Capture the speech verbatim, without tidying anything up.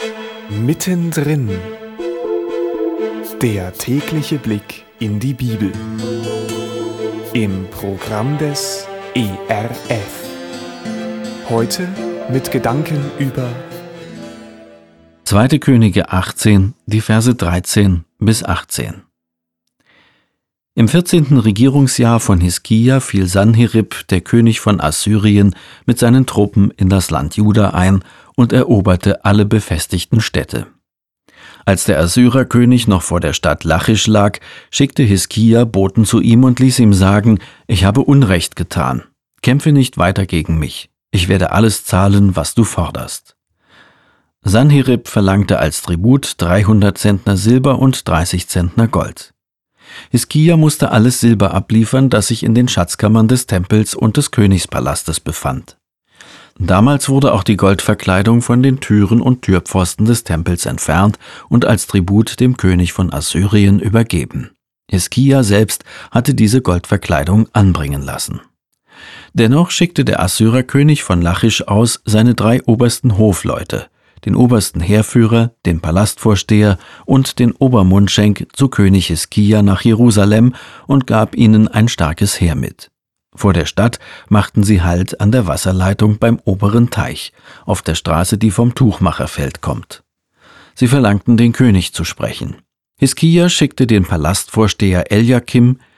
Mittendrin. Der tägliche Blick in die Bibel. Im Programm des E R F. Heute mit Gedanken über zweite Könige achtzehn, die Verse dreizehn bis achtzehn. Im vierzehnten Regierungsjahr von Hiskia fiel Sanherib, der König von Assyrien, mit seinen Truppen in das Land Juda ein und eroberte alle befestigten Städte. Als der Assyrerkönig noch vor der Stadt Lachisch lag, schickte Hiskia Boten zu ihm und ließ ihm sagen: Ich habe Unrecht getan. Kämpfe nicht weiter gegen mich. Ich werde alles zahlen, was du forderst. Sanherib verlangte als Tribut dreihundert Zentner Silber und dreißig Zentner Gold. Hiskia musste alles Silber abliefern, das sich in den Schatzkammern des Tempels und des Königspalastes befand. Damals wurde auch die Goldverkleidung von den Türen und Türpfosten des Tempels entfernt und als Tribut dem König von Assyrien übergeben. Hiskia selbst hatte diese Goldverkleidung anbringen lassen. Dennoch schickte der Assyrerkönig von Lachisch aus seine drei obersten Hofleute, den obersten Heerführer, den Palastvorsteher und den Obermundschenk zu König Hiskia nach Jerusalem und gab ihnen ein starkes Heer mit. Vor der Stadt machten sie Halt an der Wasserleitung beim oberen Teich, auf der Straße, die vom Tuchmacherfeld kommt. Sie verlangten, den König zu sprechen. Hiskia schickte den Palastvorsteher Eljakim,